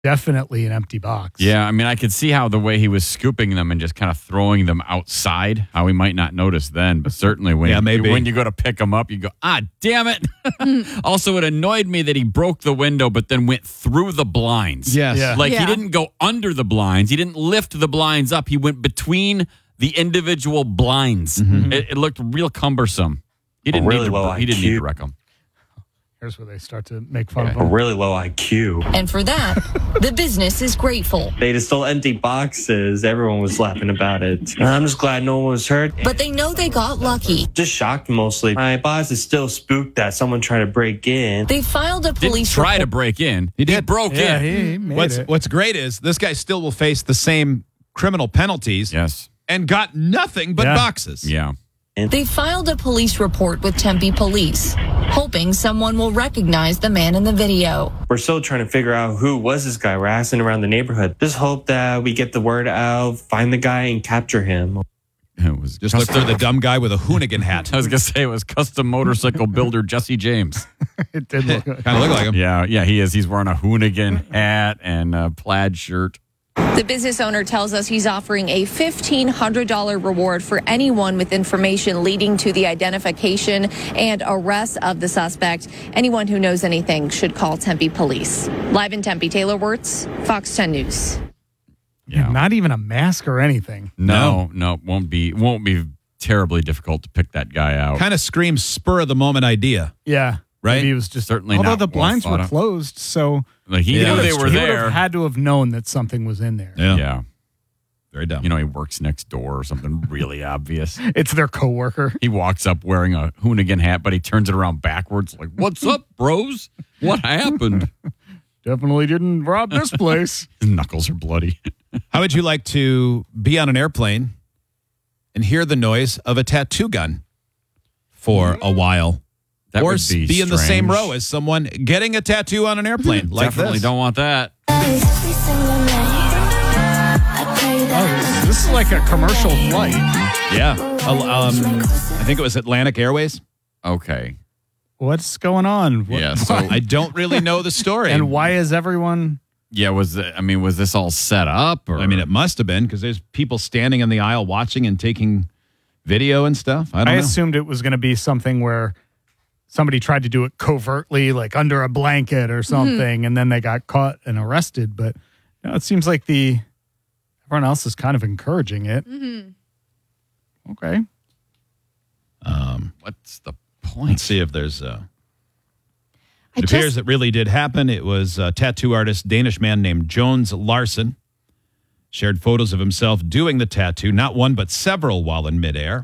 definitely an empty box. Yeah, I mean, I could see how the way he was scooping them and just kind of throwing them outside, how he might not notice then, but certainly when you go to pick them up, you go, damn it. Also, it annoyed me that he broke the window but then went through the blinds. Yes. Yeah. He didn't go under the blinds. He didn't lift the blinds up. He went between the individual blinds. Mm-hmm. It looked real cumbersome. He didn't need to wreck them. Here's where they start to make fun of A him. really low IQ. And for that, the business is grateful. They just stole empty boxes. Everyone was laughing about it. I'm just glad no one was hurt. But they know they got lucky. Just shocked mostly. My boss is still spooked that someone tried to break in. They filed a police Didn't try report. to break in. He did. broke Yeah, in. he made it. What's great is this guy still will face the same criminal penalties. Yes. And got nothing but boxes. Yeah. They filed a police report with Tempe police, hoping someone will recognize the man in the video. We're still trying to figure out who was this guy. We're asking around the neighborhood. Just hope that we get the word out, find the guy, and capture him. It was Just look for the dumb guy with a hoonigan hat. I was going to say it was custom motorcycle builder Jesse James. It did look Kind of look like him. Yeah, he is. He's wearing a hoonigan hat and a plaid shirt. The business owner tells us he's offering a $1,500 reward for anyone with information leading to the identification and arrest of the suspect. Anyone who knows anything should call Tempe police. Live in Tempe, Taylor Wirtz, Fox 10 News. Yeah. not even a mask or anything. No, won't be terribly difficult to pick that guy out. Kind of screams spur of the moment idea. Yeah. Right? Maybe he was just Certainly although not the blinds well were thought of. closed, so Like he knew they were he would there. have had to have known that something was in there. Yeah. Very dumb. You know, he works next door or something really obvious. It's their coworker. He walks up wearing a hoonigan hat, but he turns it around backwards like, "What's up, bros? What happened?" Definitely didn't rob this place. His knuckles are bloody. How would you like to be on an airplane and hear the noise of a tattoo gun for a while? That or would be in the same strange. row as someone getting a tattoo on an airplane. like Definitely this. don't want that. Oh, this is like a commercial flight. Yeah. I think it was Atlantic Airways. Okay. What's going on? Yeah. So I don't really know the story. And why is everyone? yeah, was this all set up? Or I mean, it must have been because there's people standing in the aisle watching and taking video and stuff. I don't know. assumed it was going to be something where somebody tried to do it covertly, like under a blanket or something, and then they got caught and arrested. But no, it seems like everyone else is kind of encouraging it. Mm-hmm. Okay. what's the point? Let's see if there's. It appears it really did happen. It was a tattoo artist, Danish man named Jones Larson, shared photos of himself doing the tattoo, not one but several while in midair.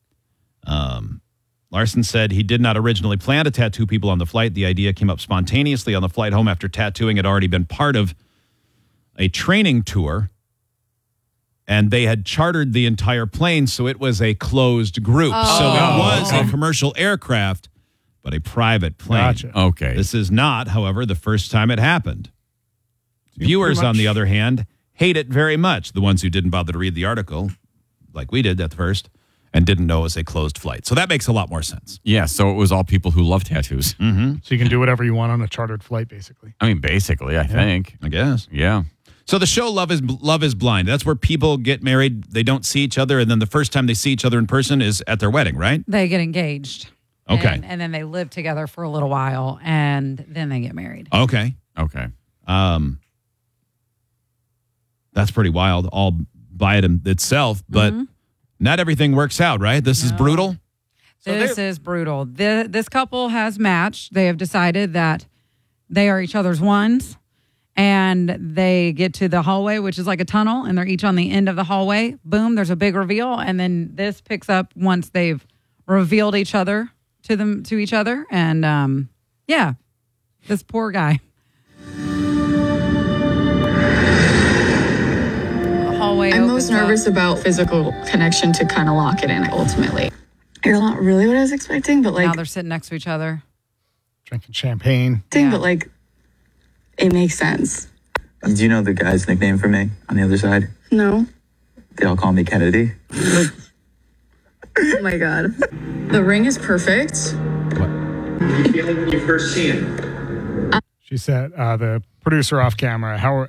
Larson said he did not originally plan to tattoo people on the flight. The idea came up spontaneously on the flight home after tattooing had already been part of a training tour. And they had chartered the entire plane, so it was a closed group. Oh. So it was a commercial aircraft, but a private plane. Gotcha. Okay. This is not, however, the first time it happened. Viewers, on the other hand, hate it very much. The ones who didn't bother to read the article, like we did at first, and didn't know it was a closed flight. So that makes a lot more sense. Yeah, so it was all people who love tattoos. Mm-hmm. So you can do whatever you want on a chartered flight, basically. I mean, basically, I think. I guess. Yeah. So the show Love is Blind. That's where people get married. They don't see each other. And then the first time they see each other in person is at their wedding, right? They get engaged. Okay. And then they live together for a little while, and then they get married. Okay. Okay. That's pretty wild all by it in itself. But not everything works out, right? This is brutal. This is brutal. This couple has matched. They have decided that they are each other's ones. And they get to the hallway, which is like a tunnel, and they're each on the end of the hallway. Boom, there's a big reveal. And then this picks up once they've revealed each other to each other. And yeah, this poor guy. The hallway I'm most opens up. nervous about physical connection to kind of lock it in ultimately. You're not really what I was expecting, but Now like, they're sitting next to each other. Drinking champagne. Yeah. but like, it makes sense. Do you know the guy's nickname for me on the other side? No. They all call me Kennedy. Oh my God. The ring is perfect. You feeling when you first see him? She said the producer off camera. How